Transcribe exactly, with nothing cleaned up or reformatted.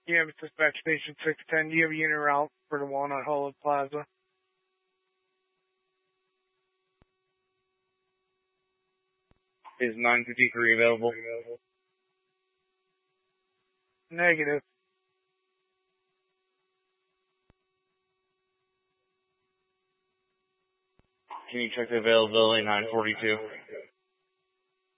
Yeah, it's dispatch station six ten. Do you have a unit route for the Walnut Hollow Plaza? Is nine fifty-three available? Negative. Can you check the availability nine forty-two?